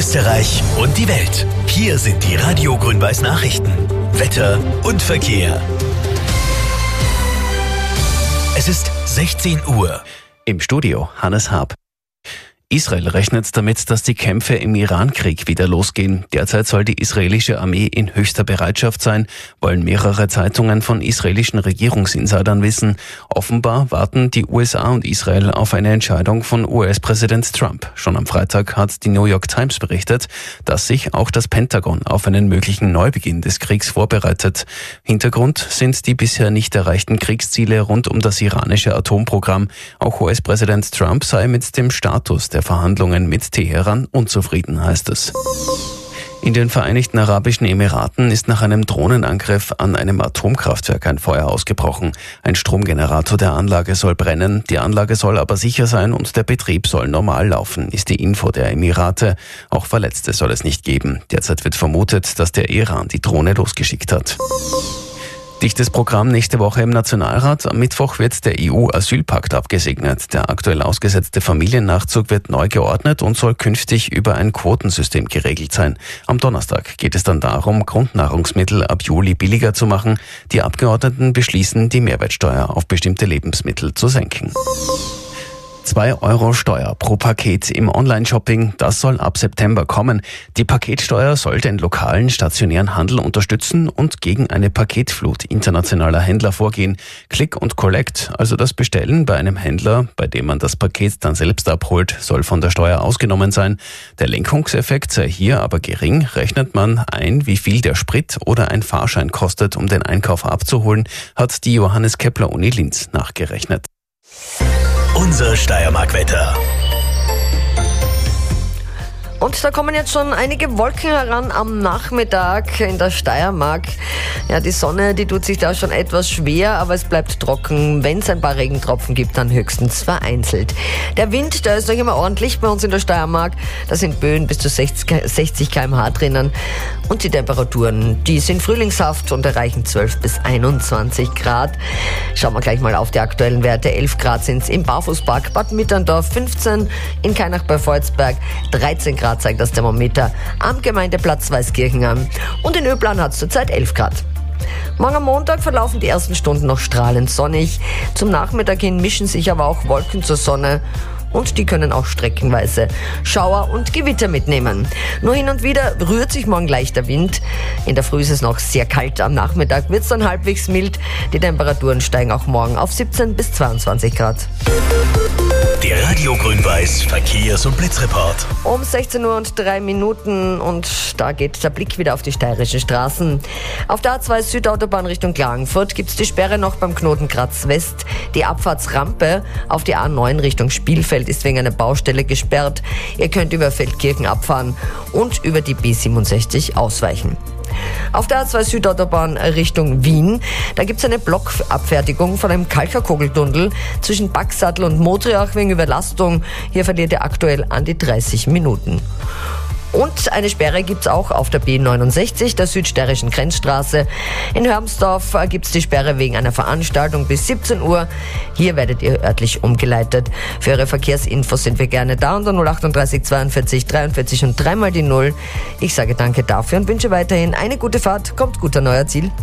Österreich und die Welt. Hier sind die Radio Grün-Weiß Nachrichten. Wetter und Verkehr. Es ist 16 Uhr. Im Studio Hannes Haab. Israel rechnet damit, dass die Kämpfe im Iran-Krieg wieder losgehen. Derzeit soll die israelische Armee in höchster Bereitschaft sein, wollen mehrere Zeitungen von israelischen Regierungsinsidern wissen. Offenbar warten die USA und Israel auf eine Entscheidung von US-Präsident Trump. Schon am Freitag hat die New York Times berichtet, dass sich auch das Pentagon auf einen möglichen Neubeginn des Kriegs vorbereitet. Hintergrund sind die bisher nicht erreichten Kriegsziele rund um das iranische Atomprogramm. Auch US-Präsident Trump sei mit dem Status der Verhandlungen mit Teheran unzufrieden, heißt es. In den Vereinigten Arabischen Emiraten ist nach einem Drohnenangriff an einem Atomkraftwerk ein Feuer ausgebrochen. Ein Stromgenerator der Anlage soll brennen, die Anlage soll aber sicher sein und der Betrieb soll normal laufen, ist die Info der Emirate. Auch Verletzte soll es nicht geben. Derzeit wird vermutet, dass der Iran die Drohne losgeschickt hat. Dichtes Programm nächste Woche im Nationalrat. Am Mittwoch wird der EU-Asylpakt abgesegnet. Der aktuell ausgesetzte Familiennachzug wird neu geordnet und soll künftig über ein Quotensystem geregelt sein. Am Donnerstag geht es dann darum, Grundnahrungsmittel ab Juli billiger zu machen. Die Abgeordneten beschließen, die Mehrwertsteuer auf bestimmte Lebensmittel zu senken. 2 € Steuer pro Paket im Online-Shopping, das soll ab September kommen. Die Paketsteuer soll den lokalen stationären Handel unterstützen und gegen eine Paketflut internationaler Händler vorgehen. Click und Collect, also das Bestellen bei einem Händler, bei dem man das Paket dann selbst abholt, soll von der Steuer ausgenommen sein. Der Lenkungseffekt sei hier aber gering. Rechnet man ein, wie viel der Sprit oder ein Fahrschein kostet, um den Einkauf abzuholen, hat die Johannes Kepler Uni Linz nachgerechnet. Unser Steiermark-Wetter. Und da kommen jetzt schon einige Wolken heran am Nachmittag in der Steiermark. Ja, die Sonne, die tut sich da schon etwas schwer, aber es bleibt trocken. Wenn es ein paar Regentropfen gibt, dann höchstens vereinzelt. Der Wind, der ist noch immer ordentlich bei uns in der Steiermark. Da sind Böen bis zu 60 km/h drinnen. Und die Temperaturen, die sind frühlingshaft und erreichen 12 bis 21 Grad. Schauen wir gleich mal auf die aktuellen Werte. 11 Grad sind es im Barfußpark Bad Mitterndorf, 15 in Kainach bei Volzberg, 13 Grad zeigt das Thermometer am Gemeindeplatz Weißkirchen an. Und in Öblan hat es zurzeit 11 Grad. Morgen am Montag verlaufen die ersten Stunden noch strahlend sonnig. Zum Nachmittag hin mischen sich aber auch Wolken zur Sonne. Und die können auch streckenweise Schauer und Gewitter mitnehmen. Nur hin und wieder rührt sich morgen leichter Wind. In der Früh ist es noch sehr kalt. Am Nachmittag wird es dann halbwegs mild. Die Temperaturen steigen auch morgen auf 17 bis 22 Grad. Der Radio Grün-Weiß Verkehrs- und Blitzreport. Um 16:03 und da geht der Blick wieder auf die steirischen Straßen. Auf der A2 Südautobahn Richtung Klagenfurt gibt es die Sperre noch beim Knoten Graz West. Die Abfahrtsrampe auf die A9 Richtung Spielfeld ist wegen einer Baustelle gesperrt. Ihr könnt über Feldkirchen abfahren und über die B67 ausweichen. Auf der A2 Südautobahn Richtung Wien, da gibt es eine Blockabfertigung von einem Kalkerkugeltunnel zwischen Baxsattel und Modriach wegen Überlastung. Hier verliert ihr aktuell an die 30 Minuten. Und eine Sperre gibt's auch auf der B69, der südsteirischen Grenzstraße. In Hörmsdorf gibt's die Sperre wegen einer Veranstaltung bis 17 Uhr. Hier werdet ihr örtlich umgeleitet. Für eure Verkehrsinfos sind wir gerne da unter 038 42 43 und 3 mal die 0. Ich sage danke dafür und wünsche weiterhin eine gute Fahrt. Kommt gut an euer Ziel.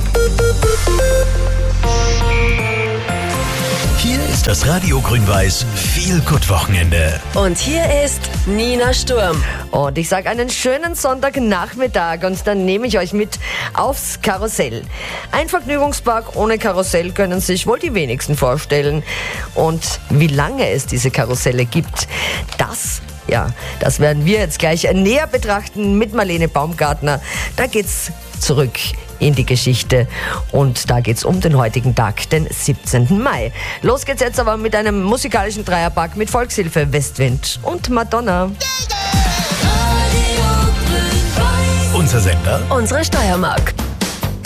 Hier ist das Radio Grün-Weiß Feel-Good-Wochenende. Und hier ist Nina Sturm. Und ich sage einen schönen Sonntagnachmittag und dann nehme ich euch mit aufs Karussell. Ein Vergnügungspark ohne Karussell können sich wohl die wenigsten vorstellen. Und wie lange es diese Karusselle gibt, das werden wir jetzt gleich näher betrachten mit Marlene Baumgartner. Da geht's zurück in die Geschichte und da geht's um den heutigen Tag, den 17. Mai. Los geht's jetzt aber mit einem musikalischen Dreierpack mit Volkshilfe, Westwind und Madonna. Unser Sender. Unsere Steiermark.